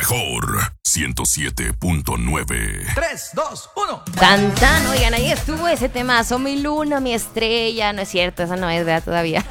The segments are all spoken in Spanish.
mejor 107.9. 3, 2, 1. Tan, tan, oigan, ahí estuvo ese temazo, mi luna, mi estrella. No es cierto, esa no es, ¿verdad? Todavía.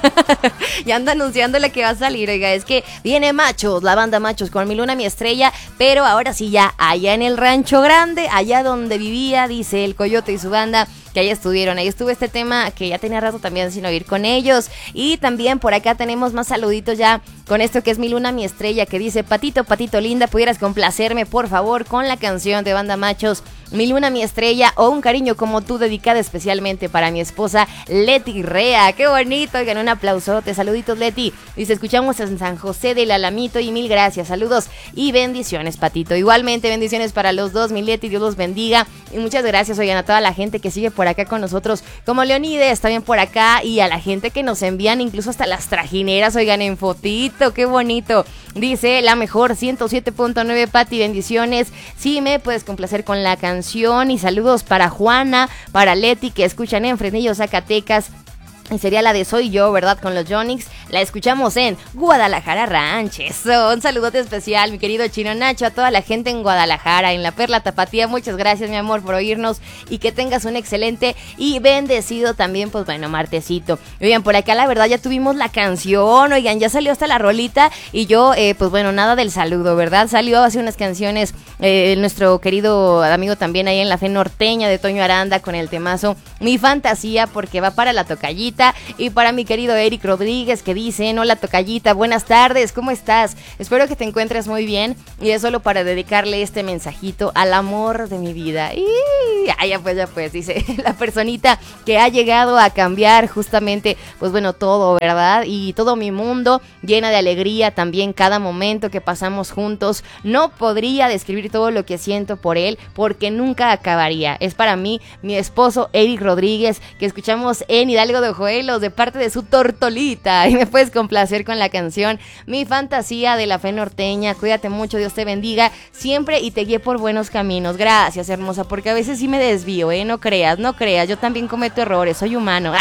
Ya anda anunciando la que va a salir, oiga, es que viene Machos, la banda Machos con mi luna, mi estrella, pero ahora sí ya allá en el Rancho Grande, allá donde vivía, dice el Coyote y su banda, que ahí estuvieron, ahí estuvo este tema que ya tenía rato también sin oír con ellos. Y también por acá tenemos más saluditos ya con esto que es mi luna, mi estrella, que dice: Patito, patito linda, pudieras complacerme por favor con la canción de banda Machos, mi luna, mi estrella, o un cariño como tú, dedicada especialmente para mi esposa Leti Rea. Qué bonito, oigan, un aplausote, saluditos Leti. Dice: escuchamos en San José del Alamito y mil gracias, saludos y bendiciones, Patito. Igualmente bendiciones para los dos, mi Leti, Dios los bendiga. Y muchas gracias, oigan, a toda la gente que sigue por acá con nosotros, como Leonides también por acá, y a la gente que nos envían incluso hasta las trajineras, oigan, en fotito, qué bonito. Dice la mejor 107.9, Pati, bendiciones. Sí, me puedes complacer con la canción. Y saludos para Juana, para Leti, que escuchan en Fresnillo, Zacatecas. Y sería la de Soy Yo, ¿verdad? Con los Jonix. La escuchamos en Guadalajara Ranch. Eso, un saludote especial, mi querido Chino Nacho, a toda la gente en Guadalajara, en la Perla Tapatía. Muchas gracias, mi amor, por oírnos y que tengas un excelente y bendecido también, pues bueno, martesito. Oigan, por acá la verdad ya tuvimos la canción, oigan, ya salió hasta la rolita y yo, pues bueno, nada del saludo, ¿verdad? Salió hace unas canciones nuestro querido amigo también ahí en la Fe Norteña de Toño Aranda con el temazo Mi Fantasía, porque va para la tocallita. Y para mi querido Eric Rodríguez, que dice: hola tocallita, buenas tardes, ¿cómo estás? Espero que te encuentres muy bien. Y es solo para dedicarle este mensajito al amor de mi vida. Y ya pues, dice la personita que ha llegado a cambiar justamente, pues bueno, todo, ¿verdad? Y todo mi mundo llena de alegría también, cada momento que pasamos juntos. No podría describir todo lo que siento por él, porque nunca acabaría. Es para mí, mi esposo Eric Rodríguez, que escuchamos en Hidalgo de Ojoelos, de parte de su Tortolita. Y me puedes complacer con la canción Mi Fantasía de la Fe Norteña. Cuídate mucho, Dios te bendiga siempre y te guíe por buenos caminos. Gracias, hermosa, porque a veces sí me desvío, no creas, yo también cometo errores, soy humano.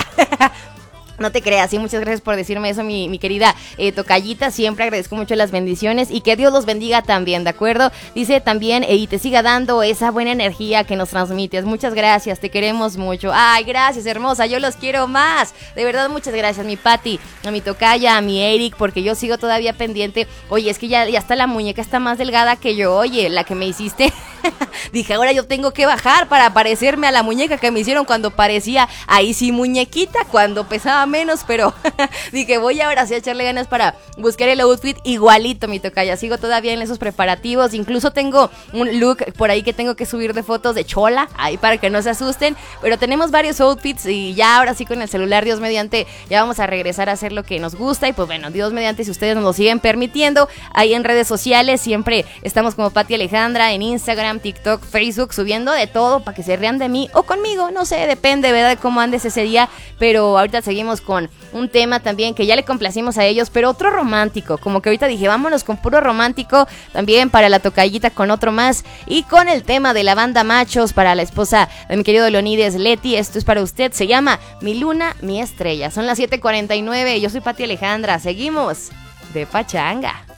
No te creas, sí, muchas gracias por decirme eso, mi querida tocallita. Siempre agradezco mucho las bendiciones y que Dios los bendiga también, ¿de acuerdo? Dice también, y te siga dando esa buena energía que nos transmites. Muchas gracias, te queremos mucho. Ay, gracias, hermosa, yo los quiero más. De verdad, muchas gracias, mi Pati, a mi tocaya, a mi Eric, porque yo sigo todavía pendiente. Oye, es que ya está la muñeca, está más delgada que yo. Oye, la que me hiciste. Dije, ahora yo tengo que bajar para parecerme a la muñeca que me hicieron cuando parecía, ahí sí, muñequita, cuando pesaba menos, pero dije, voy ahora sí a echarle ganas para buscar el outfit igualito, mi tocaya. Sigo todavía en esos preparativos, incluso tengo un look por ahí que tengo que subir de fotos de chola, ahí para que no se asusten, pero tenemos varios outfits y ya ahora sí con el celular, Dios mediante, ya vamos a regresar a hacer lo que nos gusta. Y pues bueno, Dios mediante, si ustedes nos lo siguen permitiendo, ahí en redes sociales siempre estamos como Pati Alejandra, en Instagram, TikTok, Facebook, subiendo de todo para que se rían de mí o conmigo, no sé, depende, ¿verdad?, de cómo andes ese día. Pero ahorita seguimos con un tema también que ya le complacimos a ellos, pero otro romántico, como que ahorita dije, vámonos con puro romántico, también para la tocallita con otro más, y con el tema de la banda Machos para la esposa de mi querido Leonides, Leti. Esto es para usted, se llama Mi Luna, Mi Estrella. Son las 7:49, yo soy Pati Alejandra, seguimos de pachanga.